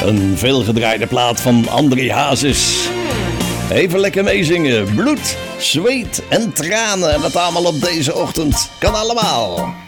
Een veelgedraaide plaat van André Hazes. Even lekker meezingen. Bloed, zweet en tranen. En dat allemaal op deze ochtend. Kan allemaal.